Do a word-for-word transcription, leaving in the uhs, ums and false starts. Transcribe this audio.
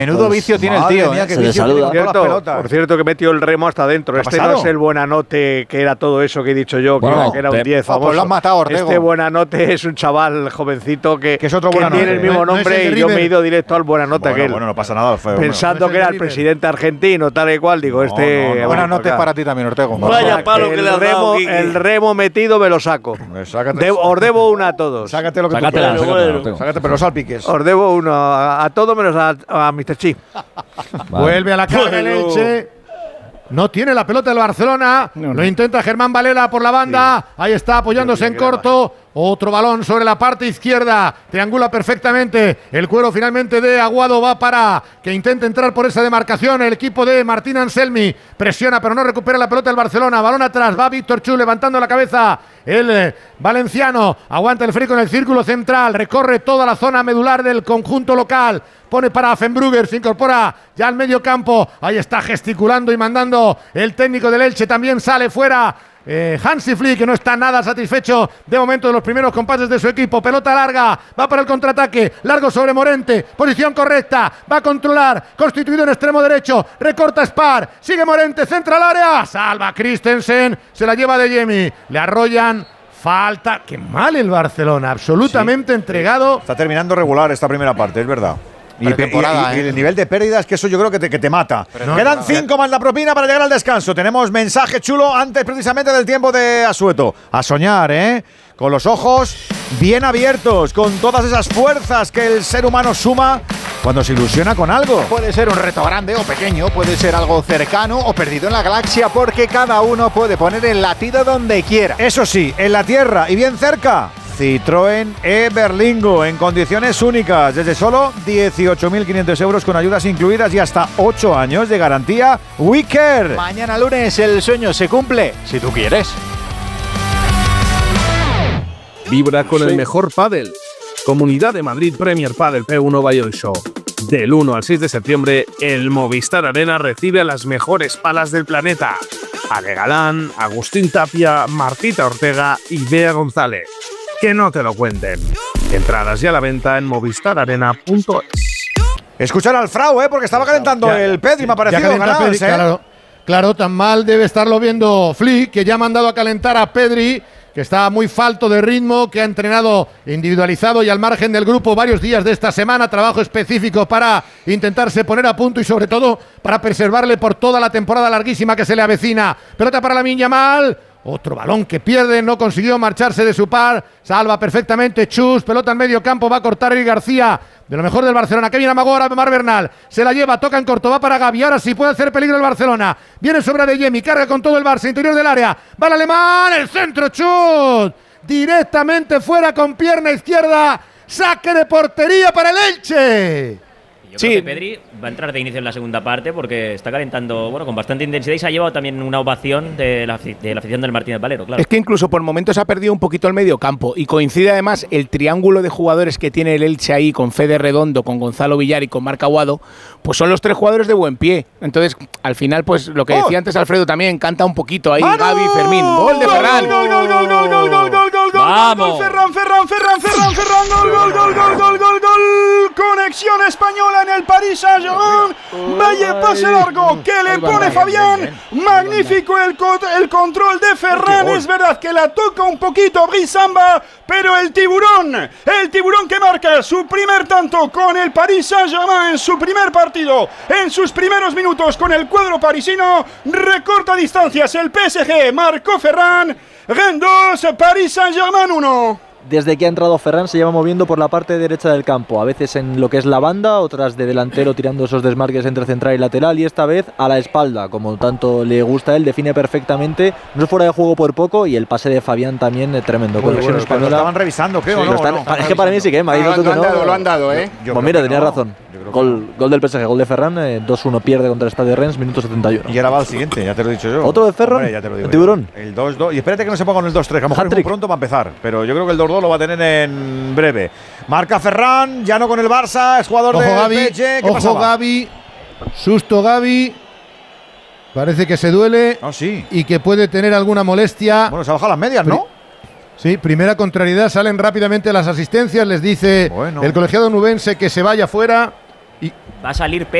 Menudo pues, vicio tiene el tío, mía, ¿eh? Que se vicio tiene por, cierto, por cierto, que metió el remo hasta adentro. Este pasado? No es el Buenanote que era todo eso que he dicho yo, que, bueno, era, que era un diez famoso. Oh, pues lo has matado, Ortego. Este Buenanote es un chaval jovencito que, que, es otro que tiene el mismo no, nombre no y yo me he ido directo al Buenanote bueno, aquel. Bueno, no pasa nada. Fue, pensando bueno. que era el presidente argentino, tal y cual. Digo, no, este. No, no, Buenanote para ti también, Ortego. Vaya palo que le has dado, Kiki. El remo metido me lo saco. Os debo una a todos. Sácate lo que Sácatela, tú sácatela, bueno. sácatela. Sácate, pero no salpiques. Os debo uno a, a todos menos a, a mister Chi. Vale. Vuelve a la carga el Elche. No tiene la pelota el Barcelona. No, no. Lo intenta Germán Varela por la banda. Sí. Ahí está apoyándose en corto. Otro balón sobre la parte izquierda. Triangula perfectamente. El cuero finalmente de Aguado va para que intente entrar por esa demarcación. El equipo de Martín Anselmi presiona pero no recupera la pelota el Barcelona. Balón atrás. Va Víctor Chu levantando la cabeza. El eh, valenciano aguanta el frico en el círculo central. Recorre toda la zona medular del conjunto local. Pone para Affenbrugger, se incorpora ya al medio campo. Ahí está gesticulando y mandando el técnico del Elche. También sale fuera eh, Hansi Flick, que no está nada satisfecho de momento de los primeros compases de su equipo. Pelota larga, va para el contraataque. Largo sobre Morente, posición correcta. Va a controlar, constituido en extremo derecho. Recorta Spar, sigue Morente, centra al área. Salva Christensen, se la lleva de Jemi. Le arrollan. Falta, qué mal el Barcelona, absolutamente sí. entregado. Está terminando regular esta primera parte, es verdad. Y, y, y, y el nivel de pérdidas, que eso yo creo que te, que te mata. No, Quedan no, cinco más la propina para llegar al descanso. Tenemos mensaje chulo antes precisamente del tiempo de Asueto. A soñar, ¿eh? Con los ojos bien abiertos, con todas esas fuerzas que el ser humano suma cuando se ilusiona con algo. Puede ser un reto grande o pequeño, puede ser algo cercano o perdido en la galaxia, porque cada uno puede poner el latido donde quiera. Eso sí, en la Tierra y bien cerca. Citroën e-Berlingo en condiciones únicas, desde solo dieciocho mil quinientos euros con ayudas incluidas y hasta ocho años de garantía Wicker. Mañana lunes el sueño se cumple, si tú quieres. Vibra con sí. el mejor pádel. Comunidad de Madrid Premier Padel P uno Valladolid Show. Del uno al seis de septiembre, el Movistar Arena recibe a las mejores palas del planeta. Ale Galán, Agustín Tapia, Martita Ortega y Bea González. Que no te lo cuenten. Entradas ya a la venta en movistar arena punto es. Escuchar al Frau, ¿eh? Porque estaba calentando ya, el Pedri, me ha parecido. Pedri, ¿eh? claro, claro, tan mal debe estarlo viendo Flick, que ya ha mandado a calentar a Pedri, que está muy falto de ritmo, que ha entrenado individualizado y al margen del grupo varios días de esta semana, trabajo específico para intentarse poner a punto y sobre todo para preservarle por toda la temporada larguísima que se le avecina. Pelota para Lamine Yamal. Otro balón que pierde, no consiguió marcharse de su par. Salva perfectamente Chus, pelota en medio campo, va a cortar Eric García. De lo mejor del Barcelona, Kevin Amagora, Mar Bernal. Se la lleva, toca en corto, va para Gavi. Ahora sí puede hacer peligro el Barcelona. Viene sobre Adeyemi, carga con todo el Barça, interior del área. Va el alemán, el centro, Chus. Directamente fuera con pierna izquierda. Saque de portería para el Elche. Yo sí. creo que Pedri va a entrar de inicio en la segunda parte porque está calentando bueno con bastante intensidad y se ha llevado también una ovación de la, de la afición del Martínez Valero, claro. Es que incluso por momentos ha perdido un poquito el medio campo y coincide además el triángulo de jugadores que tiene el Elche ahí con Fede Redondo, con Gonzalo Villar y con Marc Aguado, pues son los tres jugadores de buen pie. Entonces, al final, pues lo que decía oh. antes Alfredo también, canta un poquito ahí Gavi, Fermín. ¡Gol de Ferran! ¡Gol, gol, gol, gol, gol, gol, gol, gol, ¡Vamos! Ferran, Ferran, Ferran, Ferran, Ferran, gol, gol, gol, gol, gol, gol, gol! Conexión española en el París Saint-Germain. Vaya pase largo que le pone Fabián. Magnífico el, co el control de Ferran. Es verdad que la toca un poquito Brisamba, pero el tiburón, el tiburón que marca su primer tanto con el Paris Saint-Germain en su primer partido, en sus primeros minutos con el cuadro parisino, recorta distancias. El P S G marcó Ferran. Rennes dos, Paris Saint-Germain uno. Desde que ha entrado Ferran se lleva moviendo por la parte derecha del campo, a veces en lo que es la banda, otras de delantero tirando esos desmarques entre central y lateral, y esta vez a la espalda, como tanto le gusta a él, define perfectamente, no es fuera de juego por poco, y el pase de Fabián también es tremendo. Bueno, bueno, española. Lo estaban revisando, creo, sí, ¿no? Están, no, es que para mí sí que me ha dicho lo, que han no. dado, lo han dado, ¿eh? Yo pues mira, tenía no. razón. Gol, gol del P S G, gol de Ferran, eh, dos uno pierde contra el Stade Rennes, minuto setenta y uno. Y ahora va al siguiente, ya te lo he dicho yo. ¿Otro de Ferran? Hombre, ya te lo digo ¿El tiburón? Yo. El dos dos. Y espérate que no se ponga con el dos tres, que a lo mejor es muy pronto para empezar. Pero yo creo que el dos dos lo va a tener en breve. Marca Ferran, ya no con el Barça, es jugador ojo, de Gavi, Peche. ¿Qué ojo pasaba? Gavi, susto Gavi. Parece que se duele oh, sí. y que puede tener alguna molestia. Bueno, se ha bajado las medias, ¿no? Sí, primera contrariedad, salen rápidamente las asistencias, les dice bueno. el colegiado nubense que se vaya fuera. Va a salir